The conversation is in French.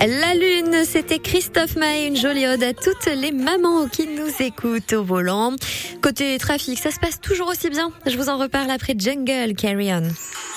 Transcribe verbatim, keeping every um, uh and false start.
La Lune, c'était Christophe Maé, une jolie ode à toutes les mamans qui nous écoutent au volant. Côté trafic, ça se passe toujours aussi bien. Je vous en reparle après Jungle, Carry On.